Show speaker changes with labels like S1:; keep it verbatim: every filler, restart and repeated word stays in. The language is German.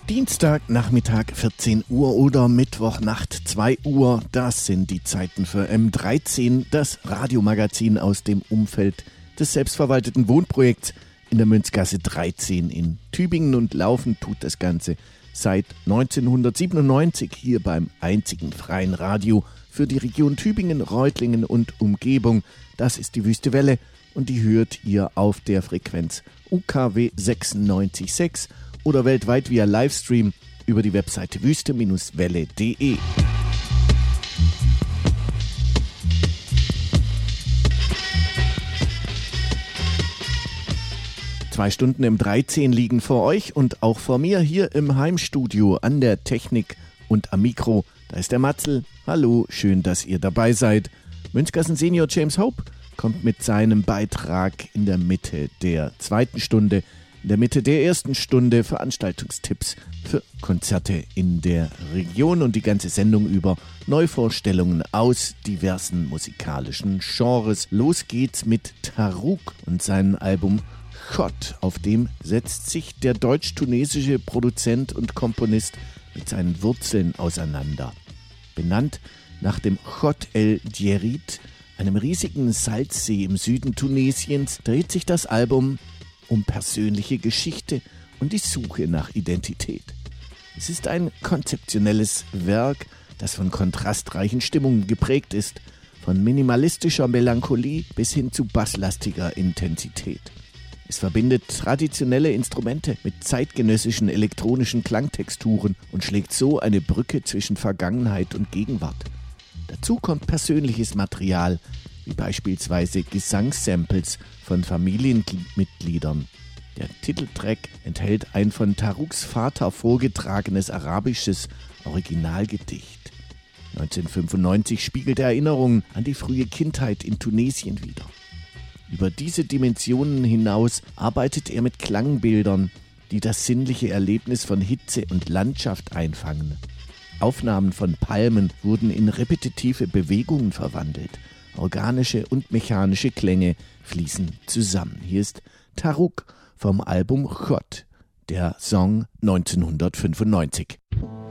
S1: Dienstagnachmittag vierzehn Uhr oder Mittwochnacht zwei Uhr, das sind die Zeiten für M dreizehn, das Radiomagazin aus dem Umfeld des selbstverwalteten Wohnprojekts in der Münzgasse dreizehn in Tübingen, und laufen tut das Ganze seit neunzehnhundertsiebenundneunzig hier beim einzigen freien Radio für die Region Tübingen, Reutlingen und Umgebung. Das ist die Wüste Welle und die hört ihr auf der Frequenz U K W sechsundneunzig Komma sechs oder weltweit via Livestream über die Webseite wüste Welle punkt de. Zwei Stunden M dreizehn liegen vor euch und auch vor mir hier im Heimstudio an der Technik und am Mikro. Da ist der Matzel. Hallo, schön, dass ihr dabei seid. Münzgassen Senior James Hope kommt mit seinem Beitrag in der Mitte der zweiten Stunde. In der Mitte der ersten Stunde Veranstaltungstipps für Konzerte in der Region und die ganze Sendung über Neuvorstellungen aus diversen musikalischen Genres. Los geht's mit Taruk und seinem Album Chod. Auf dem setzt sich der deutsch-tunesische Produzent und Komponist mit seinen Wurzeln auseinander. Benannt nach dem Chod el Djerid, einem riesigen Salzsee im Süden Tunesiens, dreht sich das Album um persönliche Geschichte und die Suche nach Identität. Es ist ein konzeptionelles Werk, das von kontrastreichen Stimmungen geprägt ist, von minimalistischer Melancholie bis hin zu basslastiger Intensität. Es verbindet traditionelle Instrumente mit zeitgenössischen elektronischen Klangtexturen und schlägt so eine Brücke zwischen Vergangenheit und Gegenwart. Dazu kommt persönliches Material, wie beispielsweise Gesangssamples von Familienmitgliedern. Der Titeltrack enthält ein von Taruks Vater vorgetragenes arabisches Originalgedicht. neunzehnhundertfünfundneunzig spiegelt Erinnerungen an die frühe Kindheit in Tunesien wider. Über diese Dimensionen hinaus arbeitet er mit Klangbildern, die das sinnliche Erlebnis von Hitze und Landschaft einfangen. Aufnahmen von Palmen wurden in repetitive Bewegungen verwandelt. Organische und mechanische Klänge fließen zusammen. Hier ist Taruk vom Album Chod, der Song neunzehnhundertfünfundneunzig.